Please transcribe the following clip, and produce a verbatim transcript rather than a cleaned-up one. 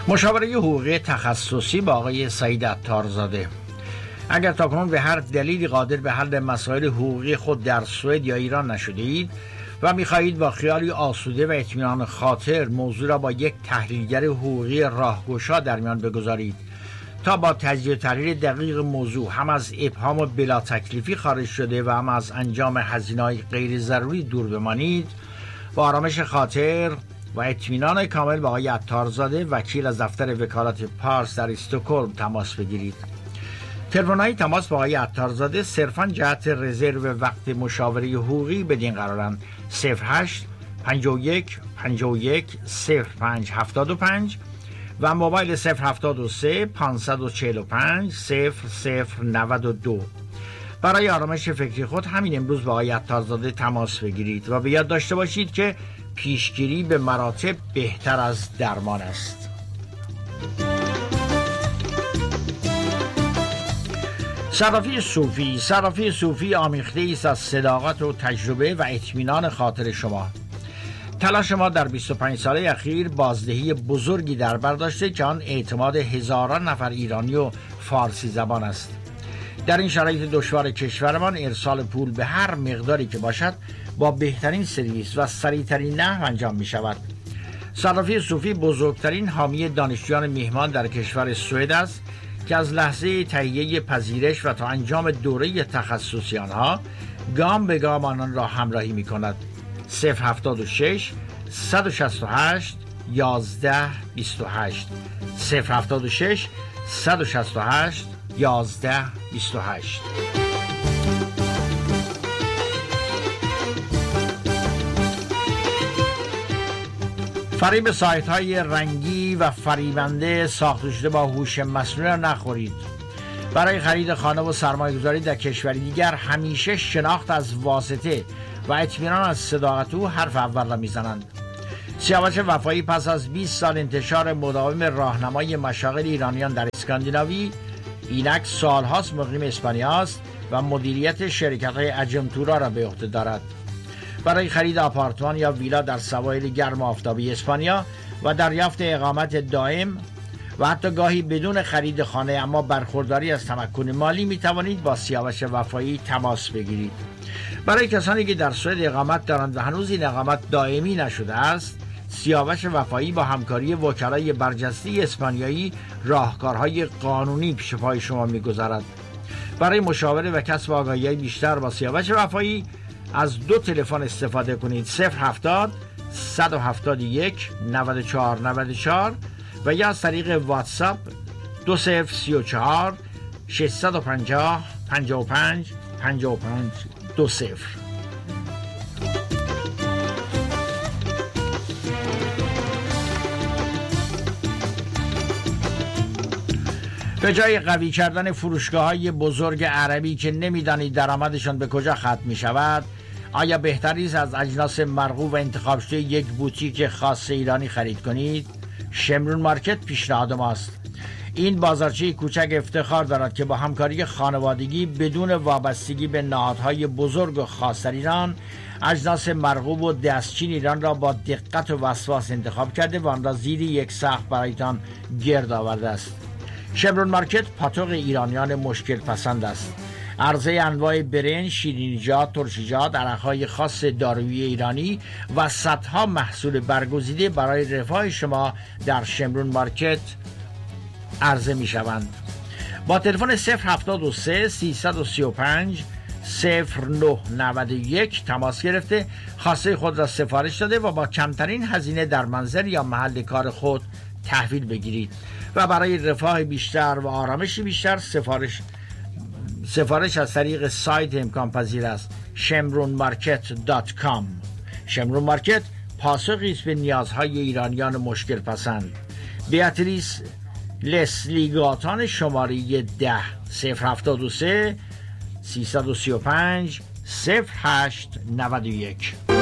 مشاوره حقوقی تخصصی با آقای سعید عطارزاده. اگر تاکنون به هر دلیلی قادر به حل مسائل حقوقی خود در سوئد یا ایران نشدید و می‌خواهید با خیالی آسوده و اطمینان خاطر موضوع را با یک تحلیلگر حقوقی راهگشا در میان بگذارید تا با تجزیه و تحلیل دقیق موضوع هم از ابهام و بلا تکلیفی خارج شده و هم از انجام هزینه‌های غیر ضروری دور بمانید، با آرامش خاطر و اطمینان کامل با آقای عطارزاده وکیل از دفتر وکالت پارس در استکهلم تماس بگیرید. تلفن‌های تماس با آقای عطارزاده صرفاً جهت رزرو وقت مشاوره حقوقی بدین قرارند: صفر هشت پنجاه و یک پنجاه و یک صفر پنج هفتاد و پنج و موبایل صفر هفتاد و سه پانصد و چهل و پنج صفر صفر نود و دو. برای آرامش فکری خود همین امروز با آقای عطارزاده تماس بگیرید و به یاد داشته باشید که پیشگیری به مراتب بهتر از درمان است. صرافی صوفی. صرافی صوفی آمیخته است از صداقت و تجربه و اطمینان خاطر شما. تلاش ما در بیست و پنج ساله اخیر بازدهی بزرگی در بر داشته که آن اعتماد هزاران نفر ایرانی و فارسی زبان است. در این شرایط دشوار کشورمان ارسال پول به هر مقداری که باشد با بهترین سرویس و سریعترین نحو انجام می شود. صرافی صوفی بزرگترین حامی دانشجویان میهمان در کشور سوئد است که از لحظه تهیه پذیرش و تا انجام دوره تخصصی آنها گام به گام آنان را همراهی می کند. صفر هفتاد و شش صد و شصت و هشت یازده بیست و هشت صفر هفتاد و شش صد و شصت و هشت یازده بیست و هشت. فریب سایت های رنگی و فریبنده ساخته شده با هوش مصنوعی را نخورید. برای خرید خانه و سرمایه گذاری در کشوری دیگر همیشه شناخت از واسطه و اطمینان از صداقت او حرف اول را میزنند. سیاوش وفایی پس از بیست سال انتشار مداوم راهنمای مشاغل ایرانیان در اسکاندیناوی، اینک سالهاست مقیم اسپانیا است و مدیریت شرکت‌های اجنتورا را به عهده دارد. برای خرید آپارتمان یا ویلا در سواحل گرم و آفتابی اسپانیا و دریافت اقامت دائم و حتی گاهی بدون خرید خانه اما برخورداری از تمکن مالی می توانید با سیاوش وفایی تماس بگیرید. برای کسانی که در سوئد اقامت دارند و هنوز این اقامت دائمی نشده است، سیاوش وفایی با همکاری وکلای برجسته اسپانیایی راهکارهای قانونی پیش پای شما می‌گذارد. برای مشاوره و کسب آگاهی بیشتر با سیاوش وفایی از دو تلفن استفاده کنید: صفر هفتاد صد و هفتاد و یک نود و چهار نود و چهار و یا از طریق واتساپ دو صفر سی و چهار ششصد و پنجاه پنجاه و پنج پنجاه و پنج دو صفر. به جای قوی کردن فروشگاه‌های بزرگ عربی که نمی‌دانید درآمدشان به کجا ختم می‌شود، آیا بهتری است از اجناس مرغوب و انتخاب شده یک بوتیک خاص ایرانی خرید کنید؟ شمرون مارکت پیشنهاد ماست. این بازارچه کوچک افتخار دارد که با همکاری خانوادگی بدون وابستگی به نهادهای بزرگ و خاص در ایران اجناس مرغوب و دستچین ایران را با دقت و وسواس انتخاب کرده و آن را زیر یک سقف برایتان گرد آورده است. شمرون مارکت پاتوق ایرانیان مشکل پسند است. عرضه انواع برنج، شیرینیجات، ترشیجات، عرقهای خاص دارویی ایرانی و صدها محصول برگزیده برای رفاه شما در شمرون مارکت عرضه می شوند. با تلفن صفر هفتاد و سه سیصد و سی و پنج صفر نه نود و یک تماس گرفته خواسته خود را سفارش داده و با کمترین هزینه در منزل یا محل کار خود تحویل بگیرید و برای رفاه بیشتر و آرامش بیشتر سفارش سفارش از طریق سایت امکان پذیر است: شمرون مارکت دات کام. شمرون مارکت پاسخی است به نیازهای ایرانیان مشکل پسند. بیاتریس لسلیگاتان شماره ده صفر هفتاد و سه سیصد و سی و پنج صفر هشت نود و یک.